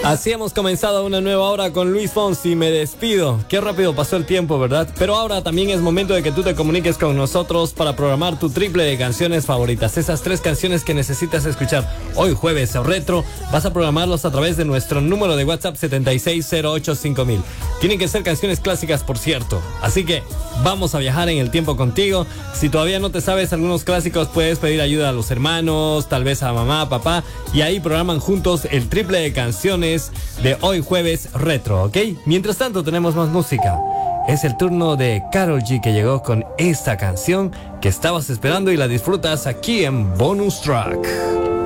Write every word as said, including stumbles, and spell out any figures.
Así hemos comenzado una nueva hora con Luis Fonsi. Me despido. Qué rápido pasó el tiempo, ¿verdad? Pero ahora también es momento de que tú te comuniques con nosotros para programar tu triple de canciones favoritas. Esas tres canciones que necesitas escuchar hoy jueves o retro, vas a programarlos a través de nuestro número de WhatsApp setenta y seis cero ocho cinco mil. Tienen que ser canciones clásicas, por cierto. Así que vamos a viajar en el tiempo contigo. Si todavía no te sabes algunos clásicos, puedes pedir ayuda a los hermanos, tal vez a mamá, papá, y ahí programan juntos el triple de canciones de hoy jueves retro, ¿ok? Mientras tanto tenemos más música. Es el turno de Karol G, que llegó con esta canción que estabas esperando y la disfrutas aquí en Bonus Track.